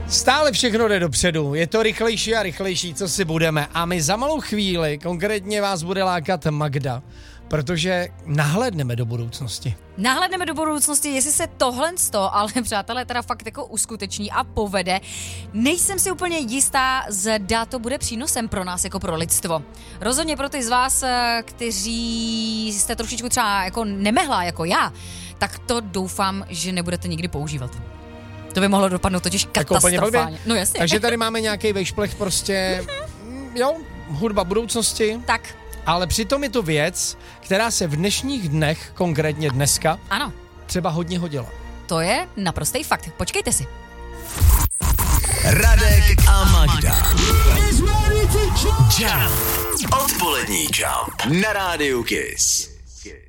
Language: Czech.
Stále všechno jde dopředu, je to rychlejší a rychlejší, co si budeme. A my za malou chvíli, konkrétně vás bude lákat Magda, protože nahlédneme do budoucnosti. Nahlédneme do budoucnosti, jestli se tohle ale přátelé teda fakt jako uskuteční a povede. Nejsem si úplně jistá, zda to bude přínosem pro nás jako pro lidstvo. Rozhodně pro ty z vás, kteří jste trošičku třeba jako nemehla jako já, tak to doufám, že nebudete nikdy používat. To by mohlo dopadnout totiž katastrofálně. No jasně. Takže tady máme nějaký vejšplech prostě, jo, hudba budoucnosti. Tak. Ale přitom je to věc, která se v dnešních dnech, konkrétně dneska, ano, třeba hodně hodila. To je naprostý fakt. Počkejte si. Radek a Magda. Jump. Odpolední Jump na rádiu Kiss.